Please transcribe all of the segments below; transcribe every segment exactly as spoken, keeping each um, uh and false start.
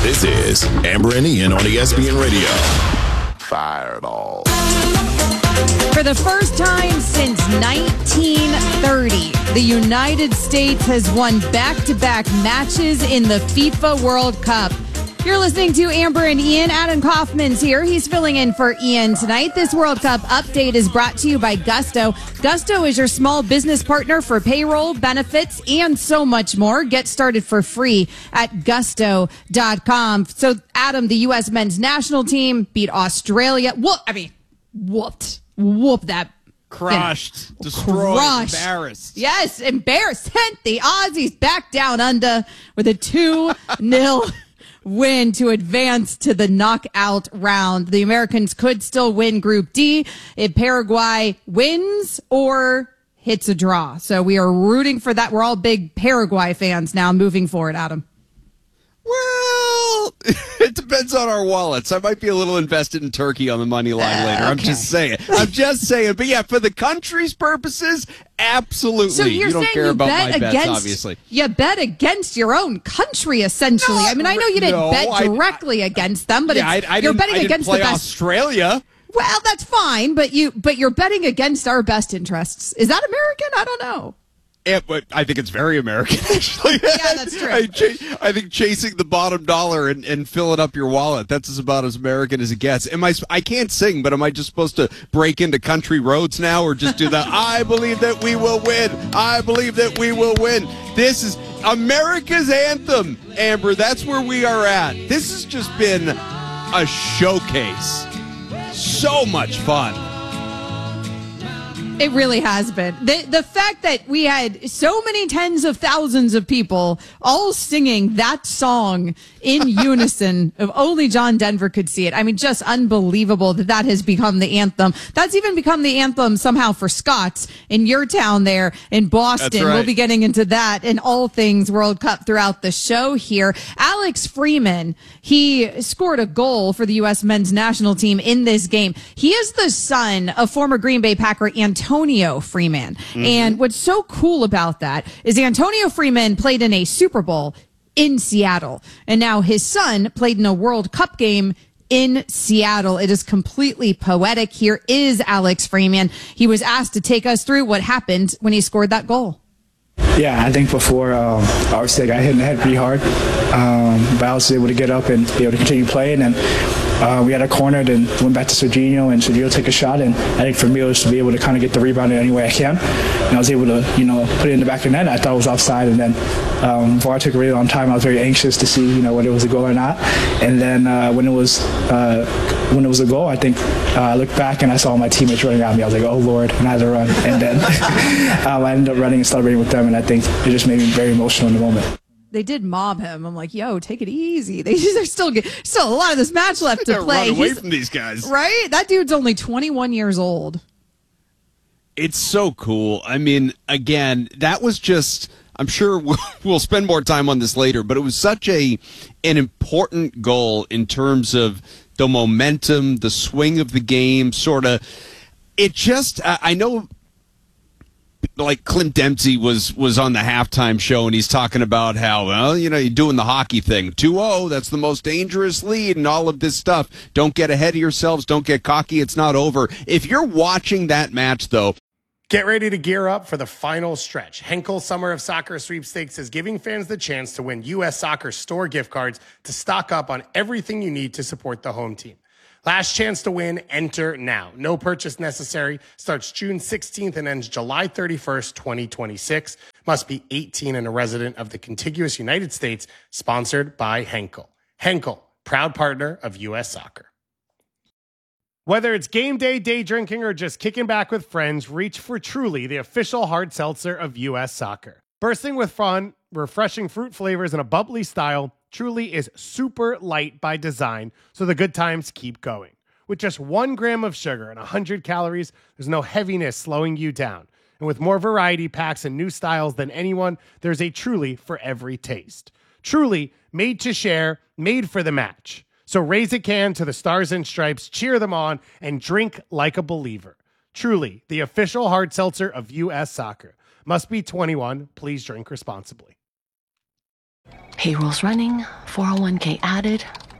This is Amber and Ian on E S P N Radio. Fireball. For the first time since nineteen thirty, the United States has won back-to-back matches in the FIFA World Cup. You're listening to Amber and Ian. Adam Kaufman's here. He's filling in for Ian tonight. This World Cup update is brought to you by Gusto. Gusto is your small business partner for payroll, benefits, and so much more. Get started for free at gusto dot com. So, Adam, the U S men's national team beat Australia. Whoop, I mean, whooped. Whoop that. Crushed, you know, destroyed, crushed. embarrassed. Yes, embarrassed. Sent the Aussies back down under with a two nil win to advance to the knockout round. The Americans could still win Group D if Paraguay wins or hits a draw. So we are rooting for that. We're all big Paraguay fans now moving forward, Adam. Well, it depends on our wallets. I might be a little invested in Turkey on the money line uh, later. I'm okay. just saying. I'm just saying. But yeah, for the country's purposes, absolutely. So you're you don't saying care you about bet my bets, against, obviously. You bet against your own country, essentially. No, I mean, I know you didn't no, bet I, directly I, against them, but yeah, it's, I, I you're betting I against play the best. Australia. Well, that's fine, but you but you're betting against our best interests. Is that American? I don't know. Yeah, but I think it's very American, actually. Yeah, that's true. I, ch- I think chasing the bottom dollar and, and filling up your wallet, that's about as American as it gets. Am I, I can't sing, but am I just supposed to break into country roads now or just do that? I believe that we will win. I believe that we will win. This is America's anthem, Amber. That's where we are at. This has just been a showcase. So much fun. It really has been. The the fact that we had so many tens of thousands of people all singing that song in unison, if only John Denver could see it. I mean, just unbelievable that that has become the anthem. That's even become the anthem somehow for Scots in your town there in Boston. That's right. We'll be getting into that and all things World Cup throughout the show here. Alex Freeman, he scored a goal for the U S men's national team in this game. He is the son of former Green Bay Packer Antonio Freeman. Mm-hmm. And what's so cool about that is Antonio Freeman played in a Super Bowl in Seattle. And now his son played in a World Cup game in Seattle. It is completely poetic. Here is Alex Freeman. He was asked to take us through what happened when he scored that goal. Yeah, I think before, um, obviously I got hit in the head pretty hard, um, but I was able to get up and be able to continue playing. And uh, we had a corner, then went back to Serginho, and Serginho took a shot. And I think for me, it was to be able to kind of get the rebound in any way I can. And I was able to, you know, put it in the back of the net. I thought it was offside, and then um, before I took a really long time, I was very anxious to see, you know, whether it was a goal or not. And then uh, when it was uh, when it was a goal, I think uh, I looked back and I saw my teammates running at me. I was like, oh Lord, and I had to run. And then um, I ended up running and celebrating with them, and I think it just made me very emotional in the moment. They did mob him. I'm like, yo, take it easy. They just are still get, still a lot of this match left to play. Run away He's, from these guys, right? That dude's only twenty-one years old. It's so cool. I mean, again, that was just. I'm sure we'll, we'll spend more time on this later, but it was such a an important goal in terms of the momentum, the swing of the game, sort of. It just, I, I know. Like Clint Dempsey was was on the halftime show, and he's talking about how, well, you know, you're doing the hockey thing. two oh, that's the most dangerous lead and all of this stuff. Don't get ahead of yourselves. Don't get cocky. It's not over. If you're watching that match, though. Get ready to gear up for the final stretch. Henkel Summer of Soccer Sweepstakes is giving fans the chance to win U S Soccer store gift cards to stock up on everything you need to support the home team. Last chance to win, enter now. No purchase necessary. Starts June sixteenth and ends July thirty-first, twenty twenty-six. Must be eighteen and a resident of the contiguous United States. Sponsored by Henkel. Henkel, proud partner of U S Soccer. Whether it's game day, day drinking, or just kicking back with friends, reach for Truly, the official hard seltzer of U S Soccer. Bursting with fun, refreshing fruit flavors, and a bubbly style, Truly is super light by design, so the good times keep going. With just one gram of sugar and one hundred calories, there's no heaviness slowing you down. And with more variety packs and new styles than anyone, there's a Truly for every taste. Truly, made to share, made for the match. So raise a can to the Stars and Stripes, cheer them on, and drink like a believer. Truly, the official hard seltzer of U S Soccer. Must be twenty-one. Please drink responsibly. Payroll's running, four oh one k added.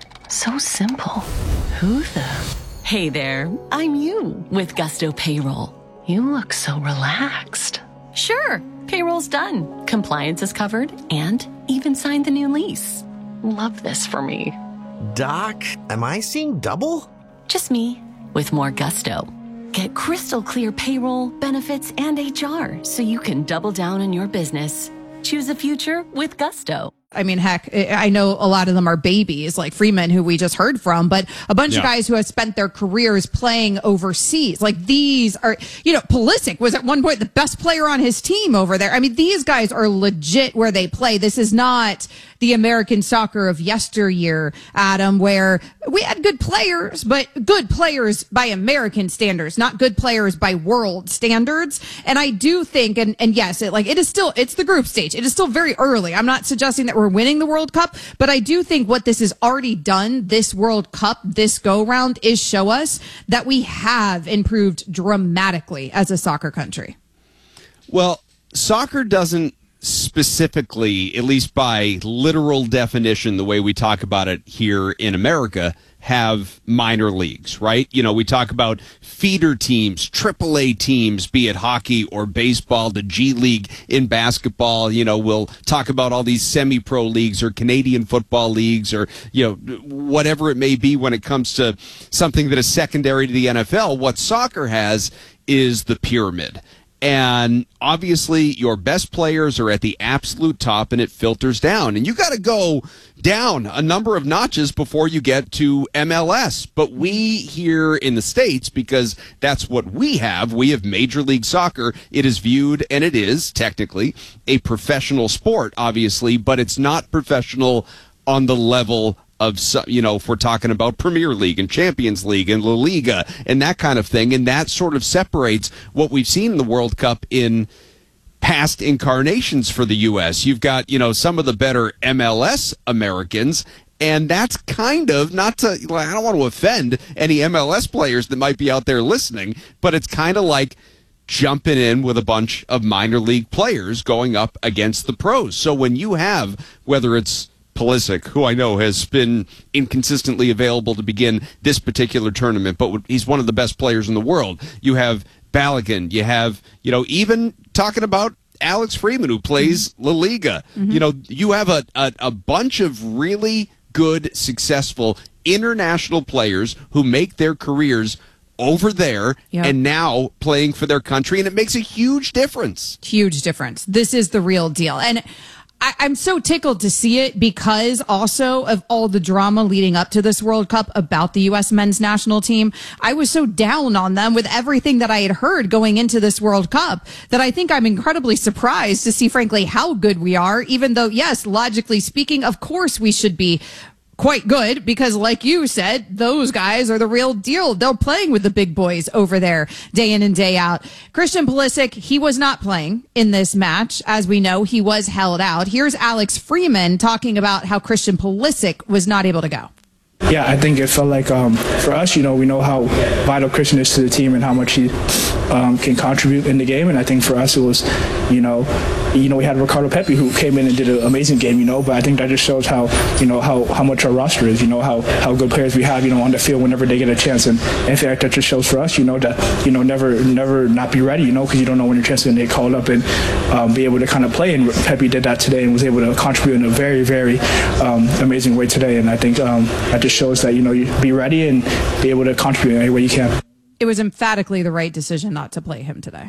So simple. Who the? Hey there, I'm you with Gusto Payroll. You look so relaxed. Sure, payroll's done. Compliance is covered and even signed the new lease. Love this for me. Doc, am I seeing double? Just me with more gusto. Get crystal clear payroll, benefits, and H R so you can double down on your business. Choose a future with Gusto. I mean, heck, I know a lot of them are babies like Freeman, who we just heard from, but a bunch yeah. of guys who have spent their careers playing overseas. Like these are, you know, Pulisic was at one point the best player on his team over there. I mean, these guys are legit where they play. This is not the American soccer of yesteryear, Adam, where we had good players, but good players by American standards, not good players by world standards. And I do think, and, and yes, it like, it is still, it's the group stage. It is still very early. I'm not suggesting that we're winning the World Cup, but I do think what this has already done, this World Cup, this go round, is show us that we have improved dramatically as a soccer country. Well, soccer doesn't specifically, at least by literal definition, the way we talk about it here in America, have minor leagues, right? You know, we talk about feeder teams, triple A teams, be it hockey or baseball, the G League in basketball. You know, we'll talk about all these semi-pro leagues or Canadian football leagues or, you know, whatever it may be when it comes to something that is secondary to the N F L. What soccer has is the pyramid. And obviously your best players are at the absolute top and it filters down. And you got to go down a number of notches before you get to M L S. But we here in the States, because that's what we have, we have Major League Soccer. It is viewed, and it is technically, a professional sport, obviously, but it's not professional on the level of, you know, if we're talking about Premier League and Champions League and La Liga and that kind of thing. And that sort of separates what we've seen in the World Cup in past incarnations for the U S. You've got, you know, some of the better M L S Americans, and that's kind of, not to, I don't want to offend any M L S players that might be out there listening, but it's kind of like jumping in with a bunch of minor league players going up against the pros. So when you have, whether it's Pulisic, who I know has been inconsistently available to begin this particular tournament, but he's one of the best players in the world. You have Balogun. You have, you know, even talking about Alex Freeman, who plays mm-hmm. La Liga. Mm-hmm. You know, you have a, a, a bunch of really good, successful international players who make their careers over there yep. and now playing for their country, and it makes a huge difference. Huge difference. This is the real deal. And I, I'm so tickled to see it because also of all the drama leading up to this World Cup about the U S men's national team. I was so down on them with everything that I had heard going into this World Cup that I think I'm incredibly surprised to see, frankly, how good we are, even though, yes, logically speaking, of course we should be quite good because, like you said, those guys are the real deal. They're playing with the big boys over there day in and day out. Christian Pulisic, he was not playing in this match. As we know, he was held out. Here's Alex Freeman talking about how Christian Pulisic was not able to go. Yeah, I think it felt like um, for us, you know, we know how vital Christian is to the team and how much he um, can contribute in the game. And I think for us, it was, you know, you know, we had Ricardo Pepi who came in and did an amazing game, you know, but I think that just shows how, you know, how, how much our roster is, you know, how, how good players we have, you know, on the field whenever they get a chance. And in fact, that just shows for us, you know, that, you know, never, never not be ready, you know, because you don't know when your chance is going to get called up and um, be able to kind of play. And Pepi did that today and was able to contribute in a very, very um, amazing way today. And I think um, I just shows that, you know, you be ready and be able to contribute in any way you can. It was emphatically the right decision not to play him today.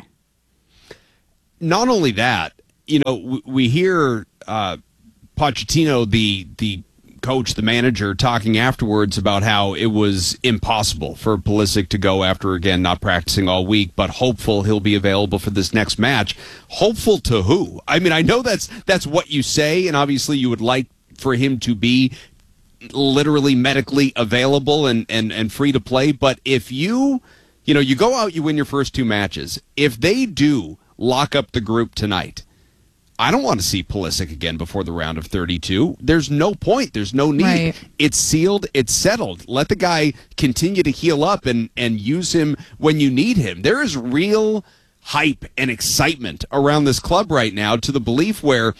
Not only that, you know, we hear uh, Pochettino, the the coach, the manager, talking afterwards about how it was impossible for Pulisic to go after, again, not practicing all week, but hopeful he'll be available for this next match. Hopeful to who? I mean, I know that's that's what you say, and obviously you would like for him to be literally medically available and, and, and free to play. But if you, you know, you go out, you win your first two matches. If they do lock up the group tonight, I don't want to see Pulisic again before the round of thirty-two. There's no point. There's no need. Right. It's sealed. It's settled. Let the guy continue to heal up and, and use him when you need him. There is real hype and excitement around this club right now, to the belief where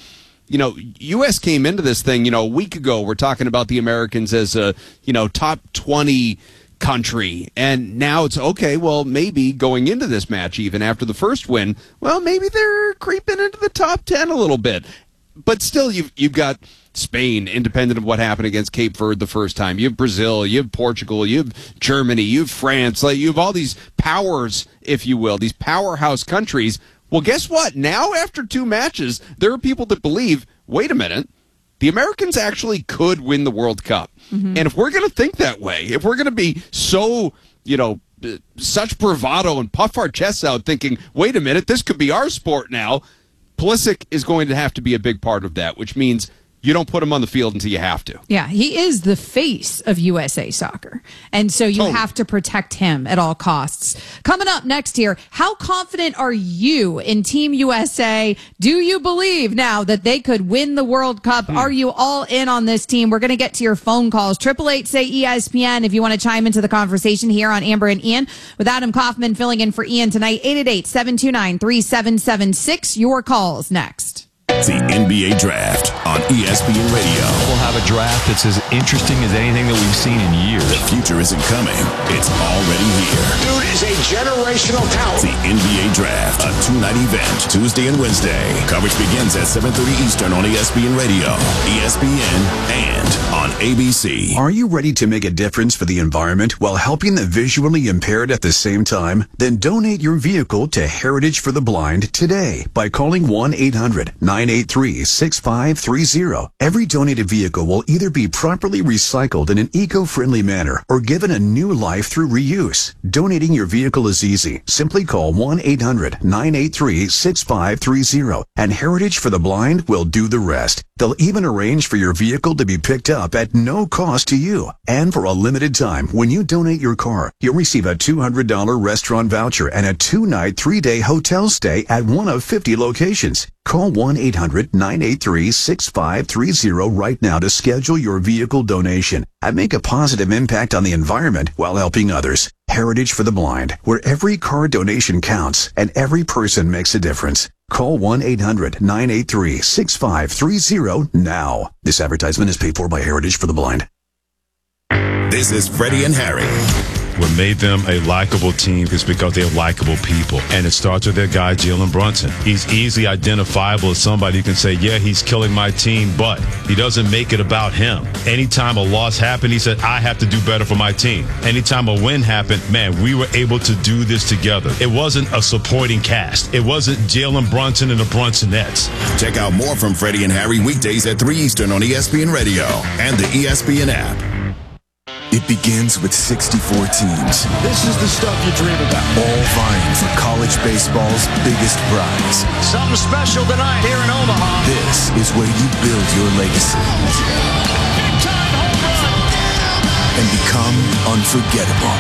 you know, U S came into this thing, you know, a week ago. We're talking about the Americans as a, you know, top twenty country. And now it's okay, well, maybe going into this match, even after the first win, well, maybe they're creeping into the top ten a little bit. But still, you've, you've got Spain, independent of what happened against Cape Verde the first time. You have Brazil, you have Portugal, you have Germany, you have France. Like, you have all these powers, if you will, these powerhouse countries. Well, guess what? Now, after two matches, there are people that believe, wait a minute, the Americans actually could win the World Cup. Mm-hmm. And if we're going to think that way, if we're going to be so, you know, such bravado and puff our chests out thinking, wait a minute, this could be our sport now, Pulisic is going to have to be a big part of that, which means you don't put him on the field until you have to. Yeah, he is the face of U S A Soccer. And so you totally. have to protect him at all costs. Coming up next here, how confident are you in Team U S A? Do you believe now that they could win the World Cup? Hmm. Are you all in on this team? We're going to get to your phone calls. Triple eight say E S P N if you want to chime into the conversation here on Amber and Ian with Adam Kaufman filling in for Ian tonight. eight eight eight, seven two nine, three seven seven six. Your calls next. The N B A Draft on E S P N Radio. We'll have a draft that's as interesting as anything that we've seen in years. The future isn't coming. It's already here. Dude is a generational talent. The N B A Draft, a two-night event, Tuesday and Wednesday. Coverage begins at seven thirty Eastern on E S P N Radio, E S P N, and on A B C. Are you ready to make a difference for the environment while helping the visually impaired at the same time? Then donate your vehicle to Heritage for the Blind today by calling one eight hundred nine eight three six five three zero. Every donated vehicle will either be properly recycled in an eco-friendly manner or given a new life through reuse. Donating your vehicle is easy. Simply call one eight hundred nine eight three six five three zero and Heritage for the Blind will do the rest. They'll even arrange for your vehicle to be picked up at no cost to you. And for a limited time, when you donate your car, you'll receive a two hundred dollars restaurant voucher and a two-night, three-day hotel stay at one of fifty locations. Call one eight hundred nine eight three six five three zero right now to schedule your vehicle donation and make a positive impact on the environment while helping others. Heritage for the Blind, where every car donation counts and every person makes a difference. Call one eight hundred nine eight three six five three zero now. This advertisement is paid for by Heritage for the Blind. This is Freddie and Harry. What made them a likable team is because they're likable people. And it starts with their guy, Jalen Brunson. He's easily identifiable as somebody who can say, yeah, he's killing my team, but he doesn't make it about him. Anytime a loss happened, he said, I have to do better for my team. Anytime a win happened, man, we were able to do this together. It wasn't a supporting cast. It wasn't Jalen Brunson and the Brunsonettes. Check out more from Freddie and Harry weekdays at three Eastern on E S P N Radio and the E S P N app. It begins with sixty-four teams. This is the stuff you dream about. All vying for college baseball's biggest prize. Something special tonight here in Omaha. This is where you build your legacy. Big time home run. And become unforgettable.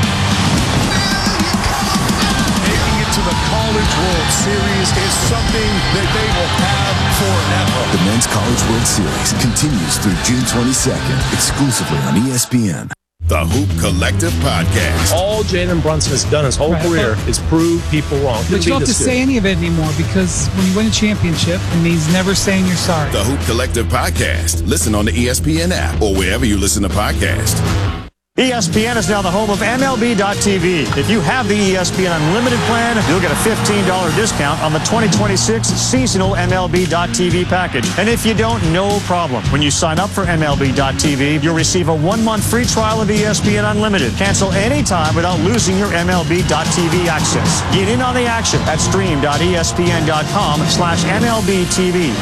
Making it to the College World Series is something that they will have forever. The Men's College World Series continues through June twenty-second, exclusively on E S P N. The Hoop Collective Podcast. All Jalen Brunson has done his whole right, career but, is prove people wrong. But you don't have to say any of it anymore because when you win a championship, it means never saying you're sorry. The Hoop Collective Podcast. Listen on the E S P N app or wherever you listen to podcasts. E S P N is now the home of M L B dot T V. If you have the E S P N Unlimited plan, you'll get a fifteen dollars discount on the twenty twenty-six seasonal M L B dot T V package. And if you don't, no problem. When you sign up for M L B dot T V, you'll receive a one-month free trial of E S P N Unlimited. Cancel anytime without losing your M L B dot T V access. Get in on the action at stream dot E S P N dot com slash M L B T V.